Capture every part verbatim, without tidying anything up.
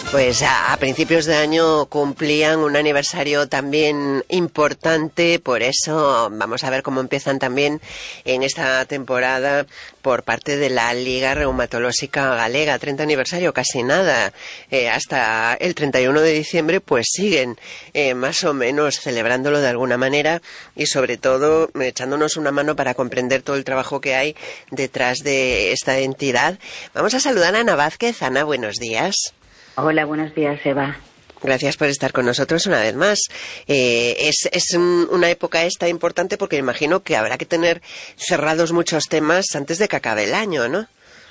Pues a, a principios de año cumplían un aniversario también importante, por eso vamos a ver cómo empiezan también en esta temporada por parte de la Liga Reumatológica Galega. treinta aniversario, casi nada. Eh, hasta el treinta y uno de diciembre pues siguen eh, más o menos celebrándolo de alguna manera y sobre todo echándonos una mano para comprender todo el trabajo que hay detrás de esta entidad. Vamos a saludar a Ana Vázquez. Ana, buenos días. Hola, buenos días, Eva. Gracias por estar con nosotros una vez más. Eh, es es un, una época esta importante porque imagino que habrá que tener cerrados muchos temas antes de que acabe el año, ¿no?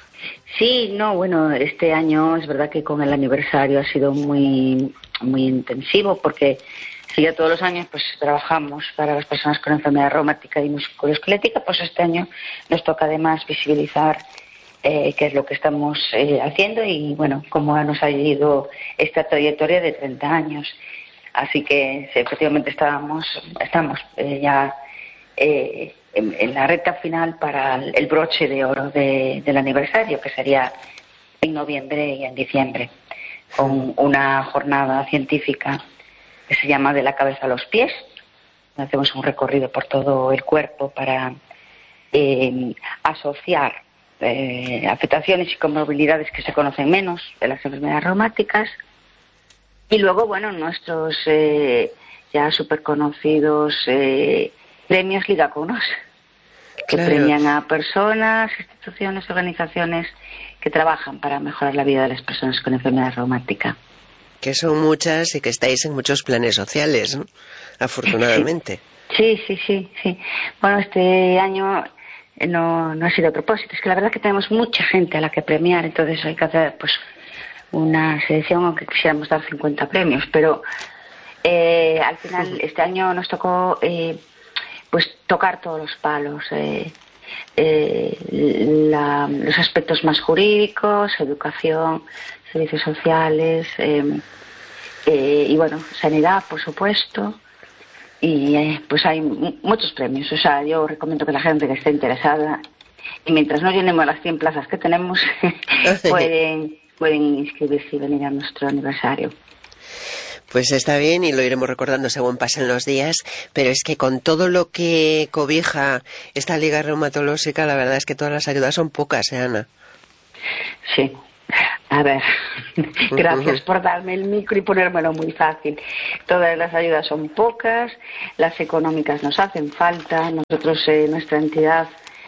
Sí, no, bueno, este año es verdad que con el aniversario ha sido muy, muy intensivo porque si ya todos los años pues trabajamos para las personas con enfermedad reumática y musculoesquelética, pues este año nos toca además visibilizar Eh, qué es lo que estamos eh, haciendo y, bueno, cómo nos ha ido esta trayectoria de treinta años. Así que, sí, efectivamente, estábamos, estamos eh, ya eh, en, en la recta final para el, el broche de oro de, del aniversario, que sería en noviembre y en diciembre, con una jornada científica que se llama De la cabeza a los pies. Hacemos un recorrido por todo el cuerpo para eh, asociar Eh, afectaciones y comorbilidades que se conocen menos de las enfermedades reumáticas y luego, bueno, nuestros eh, ya súper conocidos eh, premios Ligacunos, que Claro. premian a personas, instituciones, organizaciones que trabajan para mejorar la vida de las personas con enfermedad reumática. Que son muchas y que estáis en muchos planes sociales, ¿no? Afortunadamente. Sí, sí, sí, sí. Bueno, este año No, no ha sido a propósito, es que la verdad es que tenemos mucha gente a la que premiar, entonces hay que hacer pues una selección, aunque quisiéramos dar cincuenta premios, pero eh, al final este año nos tocó eh, pues tocar todos los palos, eh, eh, la, los aspectos más jurídicos, educación, servicios sociales eh, eh, y bueno, sanidad, por supuesto. Y eh, pues hay m- muchos premios, o sea, yo recomiendo que la gente que esté interesada, y mientras no llenemos las cien plazas que tenemos, pueden, pueden inscribirse y venir a nuestro aniversario. Pues está bien y lo iremos recordando según pasen los días, pero es que con todo lo que cobija esta Liga Reumatológica, la verdad es que todas las ayudas son pocas, ¿eh, Ana? Sí. A ver, gracias por darme el micro y ponérmelo muy fácil. Todas las ayudas son pocas, las económicas nos hacen falta. Nosotros, eh, nuestra entidad,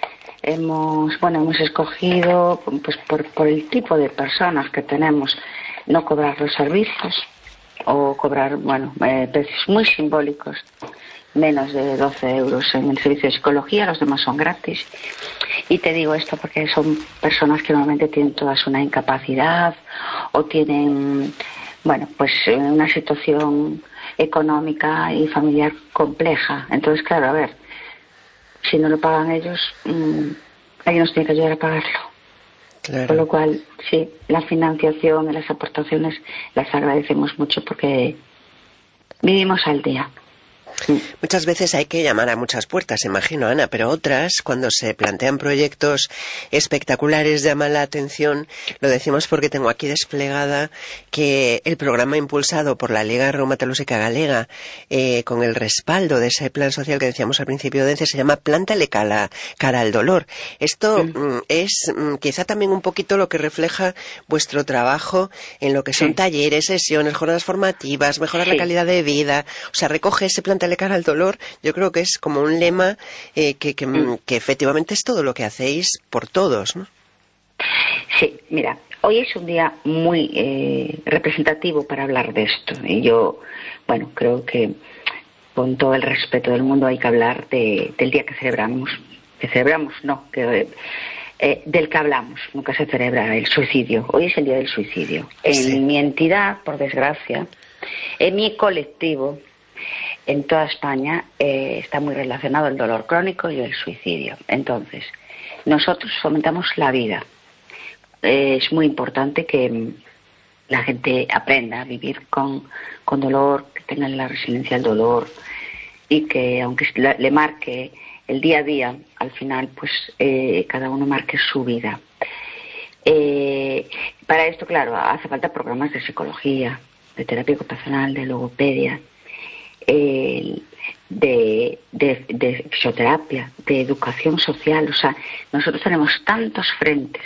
hemos, bueno, hemos escogido, pues por, por el tipo de personas que tenemos, no cobrar los servicios o cobrar, bueno, eh, precios muy simbólicos, menos de doce euros en el servicio de psicología, los demás son gratis. Y te digo esto porque son personas que normalmente tienen todas una incapacidad o tienen, bueno, pues una situación económica y familiar compleja. Entonces, claro, a ver, si no lo pagan ellos, mmm, alguien nos tiene que ayudar a pagarlo. Claro. Con lo cual, sí, la financiación y las aportaciones las agradecemos mucho porque vivimos al día. Muchas veces hay que llamar a muchas puertas, imagino, Ana, pero otras, cuando se plantean proyectos espectaculares, llaman la atención. Lo decimos porque tengo aquí desplegada que el programa impulsado por la Liga Reumatológica Galega, eh, con el respaldo de ese plan social que decíamos al principio de E N C E, se llama Plántale cara, cara al dolor. Esto Sí. mm, es mm, quizá también un poquito lo que refleja vuestro trabajo en lo que son Sí. talleres, sesiones, jornadas formativas, mejorar Sí. la calidad de vida. O sea, recoge ese Plántale cara al dolor. Yo creo que es como un lema eh, que, que, Mm. que efectivamente es todo lo que hacéis por todos, ¿no? Sí, mira, hoy es un día muy eh, representativo para hablar de esto. Y yo, bueno, creo que con todo el respeto del mundo hay que hablar de, del día que celebramos. Que celebramos, no, que, eh, del que hablamos. Nunca se celebra el suicidio. Hoy es el día del suicidio. En Sí. mi entidad, por desgracia, en mi colectivo, en toda España, eh, está muy relacionado el dolor crónico y el suicidio. Entonces, nosotros fomentamos la vida. Eh, es muy importante que mm, la gente aprenda a vivir con, con dolor, que tengan la resiliencia al dolor y que aunque la, le marque el día a día, al final pues eh, cada uno marque su vida. Eh, para esto, claro, hace falta programas de psicología, de terapia ocupacional, de logopedia, eh, de, de, de fisioterapia, de educación social. O sea, nosotros tenemos tantos frentes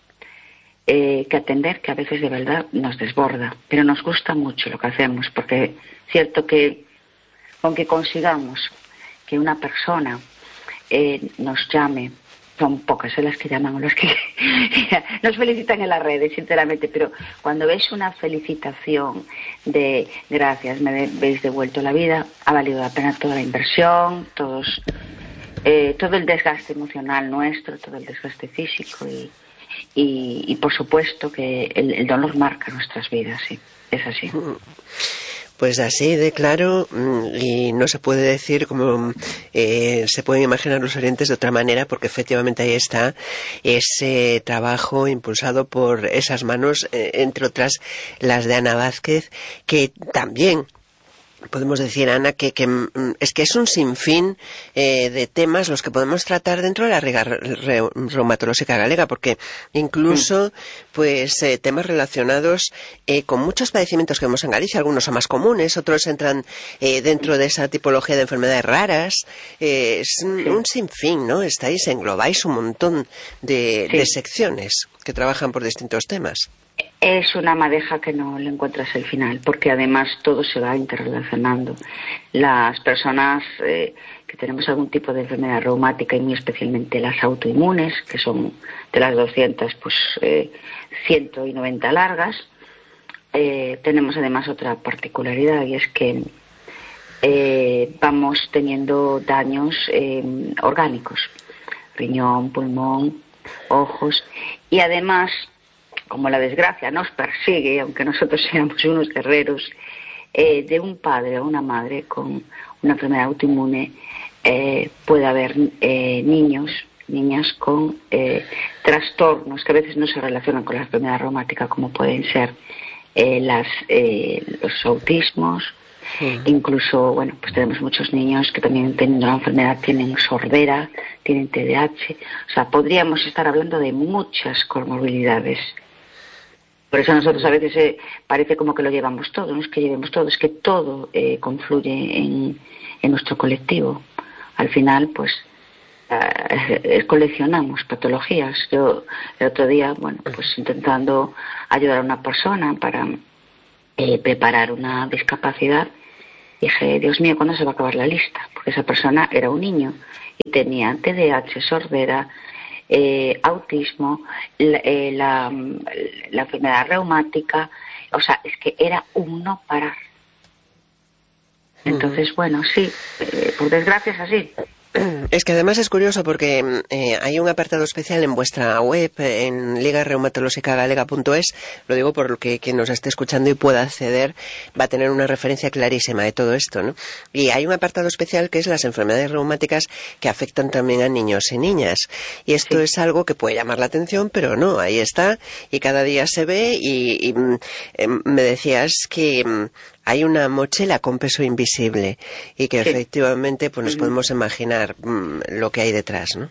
eh, que atender que a veces de verdad nos desborda, pero nos gusta mucho lo que hacemos, porque es cierto que aunque consigamos que una persona eh, nos llame, son pocas las que llaman o las que nos felicitan en las redes, sinceramente, pero cuando ves una felicitación de gracias, me habéis devuelto la vida, ha valido la pena toda la inversión, todos, eh, todo el desgaste emocional nuestro, todo el desgaste físico y, y, y por supuesto que el, el dolor marca nuestras vidas, sí, es así. Pues así de claro, y no se puede decir como eh, se pueden imaginar los oyentes de otra manera, porque efectivamente ahí está ese trabajo impulsado por esas manos, eh, entre otras las de Ana Vázquez, que también podemos decir, Ana, que, que es que es un sinfín eh, de temas los que podemos tratar dentro de la Liga Re Reumatológica Galega, porque incluso pues eh, temas relacionados eh, con muchos padecimientos que vemos en Galicia, algunos son más comunes, otros entran eh, dentro de esa tipología de enfermedades raras, eh, es un, un sinfín, ¿no? Estáis, englobáis un montón de, sí. de secciones que trabajan por distintos temas. Es una madeja que no le encuentras el final, porque además todo se va interrelacionando. Las personas eh, que tenemos algún tipo de enfermedad reumática, y muy especialmente las autoinmunes, que son de las doscientas, pues eh, ciento noventa largas, eh, tenemos además otra particularidad, y es que eh, vamos teniendo daños eh, orgánicos, riñón, pulmón, ojos, y además, como la desgracia nos persigue, aunque nosotros seamos unos guerreros, eh, de un padre o una madre con una enfermedad autoinmune, eh, puede haber eh, niños, niñas con eh, trastornos que a veces no se relacionan con la enfermedad reumática, como pueden ser eh, las, eh, los autismos. Sí. Incluso, bueno, pues tenemos muchos niños que también teniendo la enfermedad tienen sordera, tienen T D A H. O sea, podríamos estar hablando de muchas comorbilidades. Por eso a nosotros a veces eh, parece como que lo llevamos todo, no es que llevemos todo, es que todo eh, confluye en, en nuestro colectivo. Al final, pues, eh, coleccionamos patologías. Yo el otro día, bueno, pues intentando ayudar a una persona para eh, preparar una discapacidad, dije, Dios mío, ¿cuándo se va a acabar la lista? Porque esa persona era un niño y tenía T D A H, sordera, Eh, autismo, la, eh, la, la enfermedad reumática, o sea, es que era un no parar. Entonces, bueno, sí, eh, por desgracia es así. Es que además es curioso porque eh, hay un apartado especial en vuestra web, en liga reumatológica galega punto es, lo digo por lo que quien nos esté escuchando y pueda acceder va a tener una referencia clarísima de todo esto, ¿no? Y hay un apartado especial que es las enfermedades reumáticas que afectan también a niños y niñas. Y esto sí. es algo que puede llamar la atención, pero no, ahí está, y cada día se ve, y, y eh, me decías que hay una mochila con peso invisible y que sí. efectivamente pues nos uh-huh. podemos imaginar mmm, lo que hay detrás, ¿no?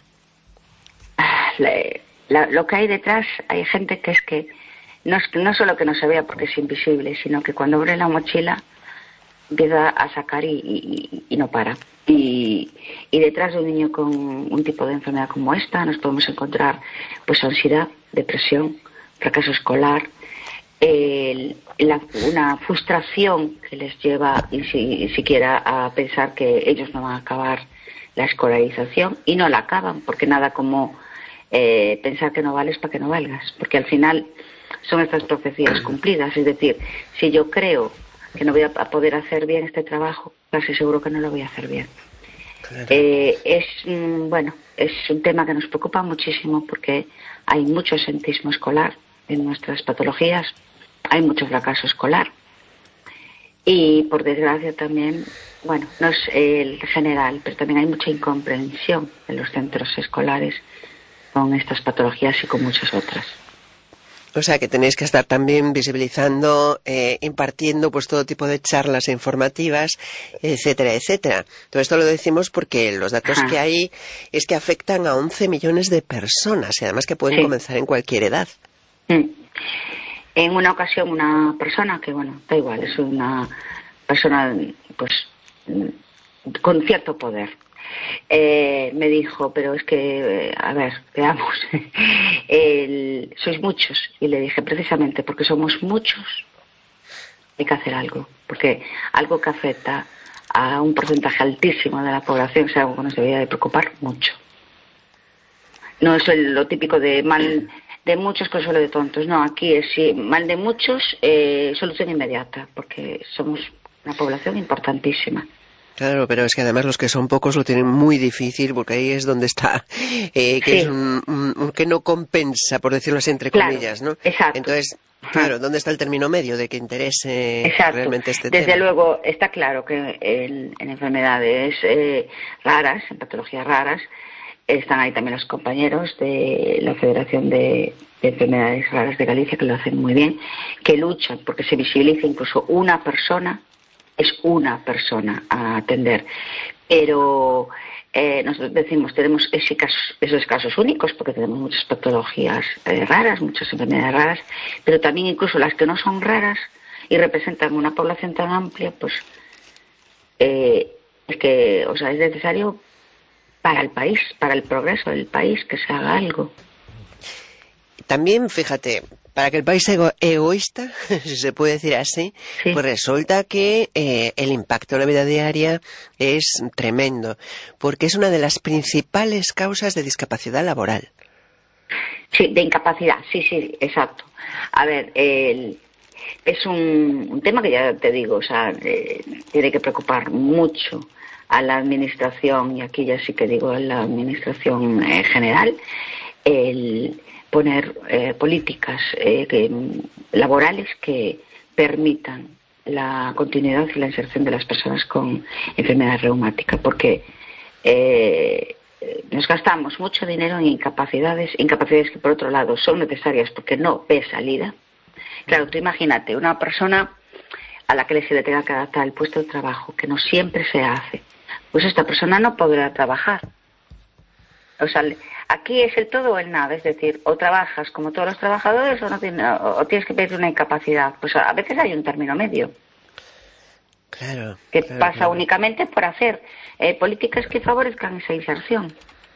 La, la, lo que hay detrás, hay gente que es que no, no solo que no se vea porque es invisible, sino que cuando abre la mochila empieza a sacar y, y, y no para. Y, y detrás de un niño con un tipo de enfermedad como esta nos podemos encontrar pues ansiedad, depresión, fracaso escolar, el, la, una frustración que les lleva ni si, siquiera a pensar que ellos no van a acabar la escolarización, y no la acaban, porque nada como eh, pensar que no vales para que no valgas, porque al final son estas profecías cumplidas. Es decir, si yo creo que no voy a poder hacer bien este trabajo, casi seguro que no lo voy a hacer bien. Claro. Eh, es mm, bueno, es un tema que nos preocupa muchísimo porque hay mucho absentismo escolar en nuestras patologías, hay mucho fracaso escolar y por desgracia también, bueno, no es el general, pero también hay mucha incomprensión en los centros escolares con estas patologías y con muchas otras. O sea que tenéis que estar también visibilizando, eh, impartiendo pues todo tipo de charlas informativas, etcétera, etcétera. Todo esto lo decimos porque los datos Ajá. que hay es que afectan a once millones de personas y además que pueden sí. comenzar en cualquier edad. Mm. En una ocasión una persona que, bueno, da igual, es una persona pues con cierto poder, eh, me dijo, pero es que, a ver, veamos, el, sois muchos. Y le dije, precisamente porque somos muchos hay que hacer algo, porque algo que afecta a un porcentaje altísimo de la población es algo que nos debería de preocupar mucho. No es el, lo típico de mal de muchos, consuelo de tontos. No, aquí es sí, mal de muchos, eh, solución inmediata, porque somos una población importantísima. Claro, pero es que además los que son pocos lo tienen muy difícil, porque ahí es donde está, eh, que sí. es un, un, un que no compensa, por decirlo así, entre claro, comillas, ¿no? Exacto. Entonces, claro, ¿dónde está el término medio de que interese exacto. realmente este Desde tema? Desde luego, está claro que en, en enfermedades eh, raras, en patologías raras, están ahí también los compañeros de la Federación de, de Enfermedades Raras de Galicia, que lo hacen muy bien, que luchan porque se visibilice incluso una persona, es una persona a atender. Pero eh, nosotros decimos, tenemos ese caso, esos casos únicos, porque tenemos muchas patologías eh, raras, muchas enfermedades raras, pero también incluso las que no son raras y representan una población tan amplia, pues eh, es que, o sea, es necesario para el país, para el progreso del país, que se haga algo. También, fíjate, para que el país sea ego egoísta, si se puede decir así, sí. pues resulta que eh, el impacto en la vida diaria es tremendo, porque es una de las principales causas de discapacidad laboral. Sí, de incapacidad, sí, sí, exacto. A ver, el, es un, un tema que ya te digo, o sea, eh, tiene que preocupar mucho a la administración, y aquí ya sí que digo a la administración eh, general, el poner eh, políticas eh, que, laborales que permitan la continuidad y la inserción de las personas con enfermedad reumática, porque eh, nos gastamos mucho dinero en incapacidades, incapacidades que por otro lado son necesarias porque no ve salida. Claro, tú imagínate, una persona a la que se le tenga que adaptar el puesto de trabajo, que no siempre se hace, pues esta persona no podrá trabajar. O sea, aquí es el todo o el nada, es decir, o trabajas como todos los trabajadores o, no tiene, o tienes que pedir una incapacidad. Pues a veces hay un término medio. Claro. Que claro, pasa claro. únicamente por hacer eh, políticas que favorezcan esa inserción.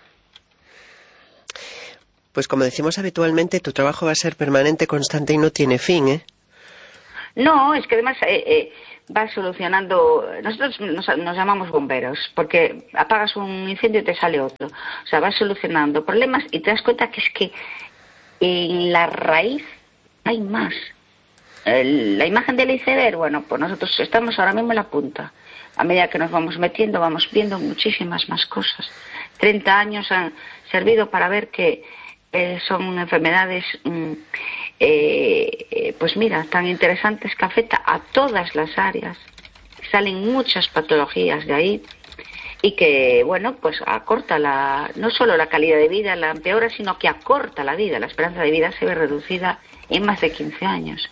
Pues como decimos habitualmente, tu trabajo va a ser permanente, constante y no tiene fin, ¿eh? No, es que además eh, eh, va solucionando. Nosotros nos, nos llamamos bomberos, porque apagas un incendio y te sale otro. O sea, vas solucionando problemas y te das cuenta que es que en la raíz hay más. El, la imagen del iceberg, bueno, pues nosotros estamos ahora mismo en la punta. A medida que nos vamos metiendo, vamos viendo muchísimas más cosas. Treinta años han servido para ver que eh, son enfermedades, mm, eh, pues mira, tan interesantes que afecta a todas las áreas. Salen muchas patologías de ahí y que, bueno, pues acorta la, no solo la calidad de vida, la empeora, sino que acorta la vida. La esperanza de vida se ve reducida en más de quince años.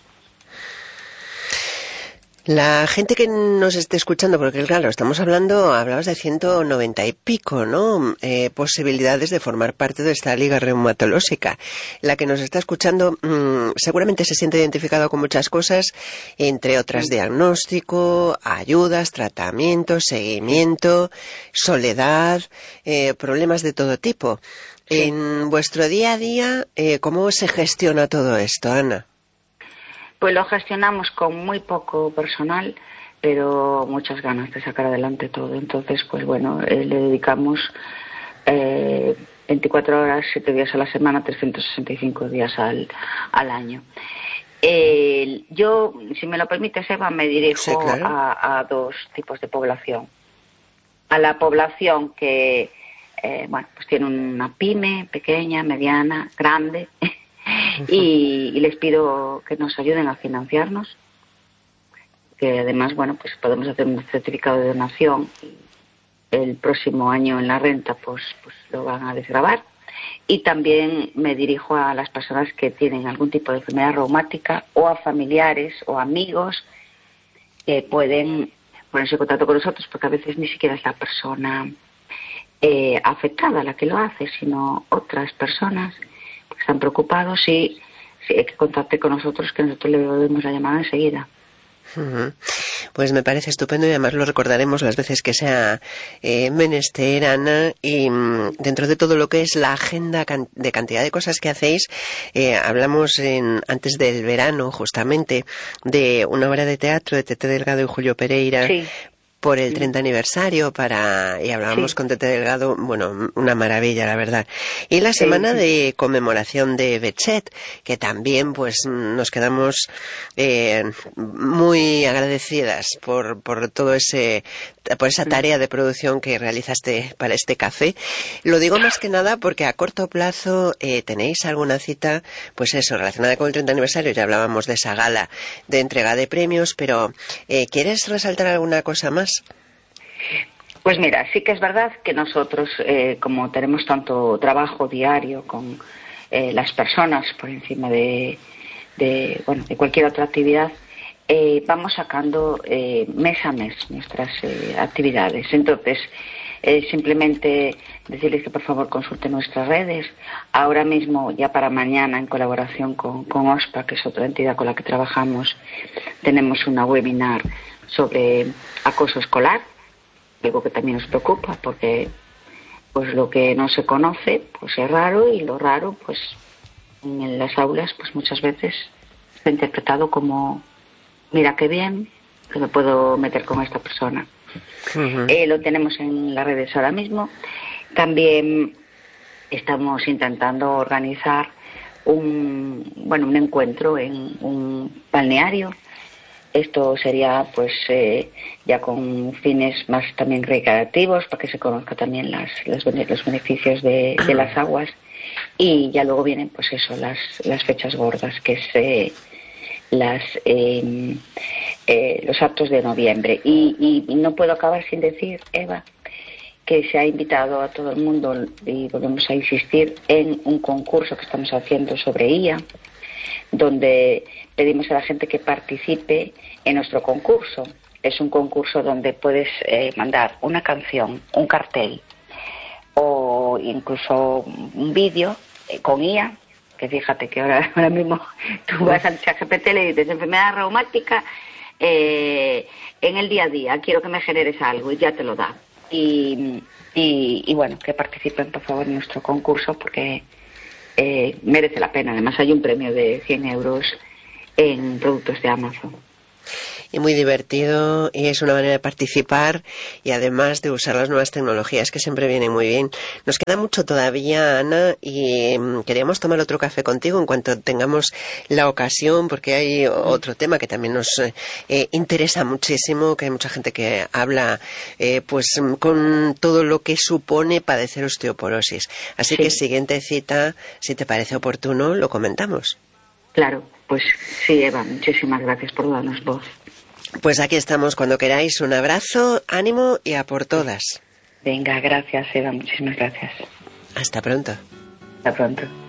La gente que nos esté escuchando, porque claro, estamos hablando, hablabas de ciento noventa y pico, ¿no? Eh, posibilidades de formar parte de esta liga reumatológica. La que nos está escuchando mmm, seguramente se siente identificado con muchas cosas, entre otras Sí. diagnóstico, ayudas, tratamiento, seguimiento, soledad, eh, problemas de todo tipo. Sí. En vuestro día a día, eh, ¿cómo se gestiona todo esto, Ana? Pues lo gestionamos con muy poco personal, pero muchas ganas de sacar adelante todo. Entonces, pues bueno, eh, le dedicamos eh, veinticuatro horas, siete días a la semana, trescientos sesenta y cinco días al, al año. Eh, yo, si me lo permites, Eva, me dirijo sí, claro. a, a dos tipos de población. A la población que, eh, bueno, pues tiene una pyme pequeña, mediana, grande, y, y les pido que nos ayuden a financiarnos, que además, bueno, pues podemos hacer un certificado de donación y el próximo año en la renta pues, pues lo van a desgravar. Y también me dirijo a las personas que tienen algún tipo de enfermedad reumática o a familiares o amigos que pueden ponerse en contacto con nosotros, porque a veces ni siquiera es la persona eh, afectada la que lo hace, sino otras personas que están preocupados y sí, que contacte con nosotros, que nosotros le demos la llamada enseguida. Uh-huh. Pues me parece estupendo y además lo recordaremos las veces que sea eh, menester, Ana, y mm, dentro de todo lo que es la agenda can- de cantidad de cosas que hacéis, eh, hablamos en, antes del verano justamente de una obra de teatro de Tete Delgado y Julio Pereira. Sí. Por el treinta aniversario para y hablábamos sí. con Tete Delgado, bueno, una maravilla la verdad. Y la semana sí, sí. de conmemoración de Betxet, que también pues nos quedamos eh, muy agradecidas por por todo ese por esa tarea de producción que realizaste para este café. Lo digo más que nada porque a corto plazo eh, tenéis alguna cita, pues eso, relacionada con el treinta aniversario. Ya hablábamos de esa gala de entrega de premios, pero eh, ¿quieres resaltar alguna cosa más? Pues mira, sí que es verdad que nosotros, eh, como tenemos tanto trabajo diario con eh, las personas por encima de, de, bueno, de cualquier otra actividad, eh, vamos sacando eh, mes a mes nuestras eh, actividades. Entonces, eh, simplemente decirles que por favor consulten nuestras redes. Ahora mismo, ya para mañana, en colaboración con, con OSPA, que es otra entidad con la que trabajamos, tenemos una webinar sobre acoso escolar, algo que también nos preocupa porque pues lo que no se conoce pues es raro, y lo raro pues en las aulas pues muchas veces está interpretado como mira qué bien que me puedo meter con esta persona. Uh-huh. Eh, lo tenemos en las redes ahora mismo. También estamos intentando organizar un bueno un encuentro en un balneario. Esto sería pues eh, ya con fines más también recreativos, para que se conozca también las, las los beneficios de, de las aguas. Y ya luego vienen pues eso, las, las fechas gordas, que es eh, las eh, eh, los actos de noviembre. Y, y, y no puedo acabar sin decir, Eva, que se ha invitado a todo el mundo, y volvemos a insistir, en un concurso que estamos haciendo sobre I A, donde pedimos a la gente que participe en nuestro concurso. Es un concurso donde puedes eh, mandar una canción, un cartel o incluso un vídeo eh, con I A, que fíjate que ahora, ahora mismo tú vas al ChatGPT y le dices enfermedad reumática eh, en el día a día, quiero que me generes algo, y ya te lo da. Y, y, y bueno, que participen por favor en nuestro concurso, porque eh, merece la pena. Además hay un premio de cien euros en productos de Amazon. Y muy divertido, y es una manera de participar y además de usar las nuevas tecnologías, que siempre vienen muy bien. Nos queda mucho todavía, Ana, y queríamos tomar otro café contigo en cuanto tengamos la ocasión, porque hay otro tema que también nos eh, interesa muchísimo, que hay mucha gente que habla eh, pues con todo lo que supone padecer osteoporosis. Así sí. que siguiente cita, si te parece oportuno, lo comentamos. Claro, pues sí, Eva, muchísimas gracias por darnos voz. Pues aquí estamos cuando queráis. Un abrazo, ánimo y a por todas. Venga, gracias, Eva, muchísimas gracias. Hasta pronto. Hasta pronto.